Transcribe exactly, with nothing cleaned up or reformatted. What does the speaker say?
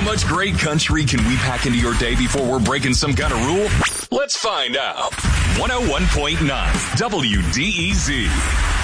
much great country can we pack into your day before we're breaking some kind of rule? Let's find out. one oh one point nine W D E Z.